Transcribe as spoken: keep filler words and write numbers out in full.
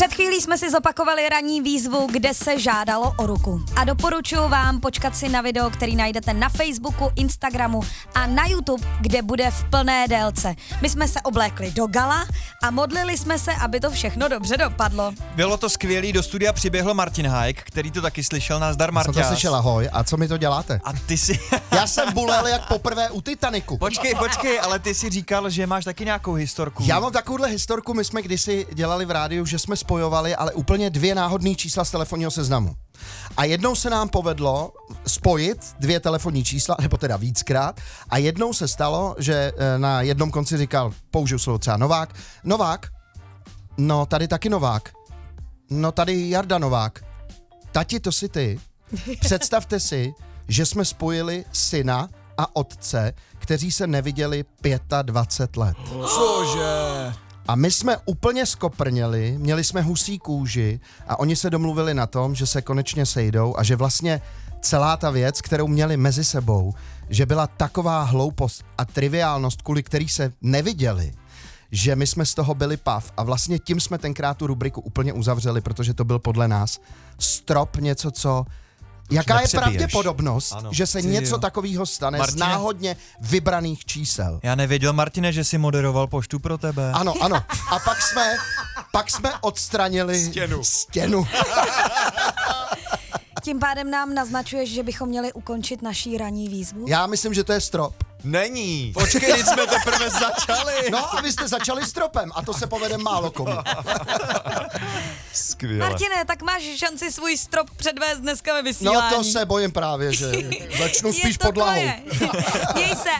Před chvílí jsme si zopakovali ranní výzvu, kde se žádalo o ruku. A doporučuji vám počkat si na video, který najdete na Facebooku, Instagramu a na YouTube, kde bude v plné délce. My jsme se oblékli do gala a modlili jsme se, aby to všechno dobře dopadlo. Bylo to skvělý, do studia přiběhl Martin Hajk, který to taky slyšel, nazdar Marťás. Jsem to slyšel, ahoj, a co mi to děláte? A ty si... Já jsem bulel jak poprvé u Titaniku. Počkej, počkej, ale ty si říkal, že máš taky nějakou historku. Já mám takovouhle historku, my jsme kdysi dělali v rádiu, že jsme spojovali, ale úplně dvě náhodné čísla z telefonního seznamu. A jednou se nám povedlo spojit dvě telefonní čísla, nebo teda víckrát, a jednou se stalo, že na jednom konci říkal, použiju slovo třeba Novák, Novák, no tady taky Novák, no tady Jarda Novák, tati, to si ty. Představte si, že jsme spojili syna a otce, kteří se neviděli dvacet pět let. Cože? A my jsme úplně skoprněli, měli jsme husí kůži a oni se domluvili na tom, že se konečně sejdou a že vlastně celá ta věc, kterou měli mezi sebou, že byla taková hloupost a triviálnost, kvůli který se neviděli, že my jsme z toho byli pav a vlastně tím jsme tenkrát tu rubriku úplně uzavřeli, protože to byl podle nás strop něco, co... Jaká je pravděpodobnost, ano, že se něco takového stane Martine, z náhodně vybraných čísel? Já nevěděl, Martine, že jsi moderoval poštu pro tebe. Ano, ano. A pak jsme, pak jsme odstranili stěnu. stěnu. Tím pádem nám naznačuješ, že bychom měli ukončit naší ranní výzvu? Já myslím, že to je strop. Není. Počkej, když jsme teprve začali. No a vy jste začali stropem a to se povede málo komu. Skvěle. Martine, tak máš šanci svůj strop předvést dneska ve vysílání. No to se bojím právě, že začnu spíš je to podlahou. Měj se,